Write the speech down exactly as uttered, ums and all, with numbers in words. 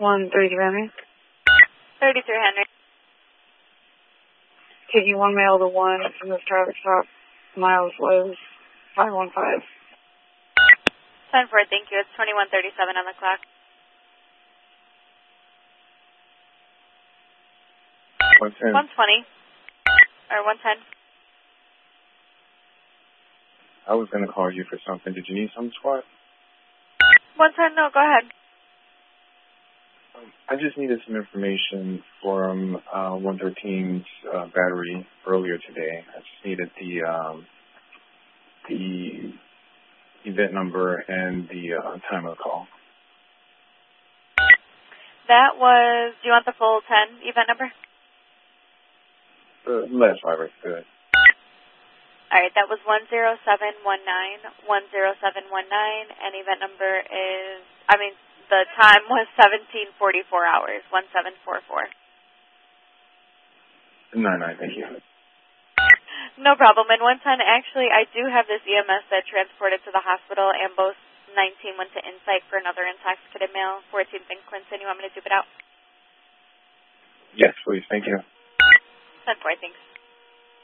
one thirty-three Henry. thirty-three Henry. Taking one male to one from this traffic stop. Miles was five one five. ten four, thank you. It's twenty-one thirty-seven on the clock. one ten. one twenty. Or one ten. I was going to call you for something. Did you need some, squad? one ten, no, go ahead. Um, I just needed some information from uh, one thirteen's uh, battery earlier today. I just needed the um, the event number and the uh, time of the call. That was, do you want the full ten event number? The last five is good. All right, that was one zero seven one nine, one zero seven one nine, and event number is, I mean, the time was seventeen forty-four hours, one seven four four. nine nine, thank you. No problem. And one ten, actually, I do have this E M S that transported to the hospital, and both nineteen went to Insight for another intoxicated male, fourteenth in Clinton. You want me to dupe it out? Yes, please, thank you. ten four, thanks.